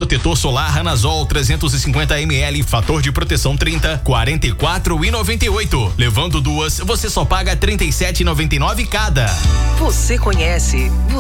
protetor solar Ranazol 350 ml, fator de proteção 30, 44,98. Levando duas, você só paga 37,99 cada. Você conhece?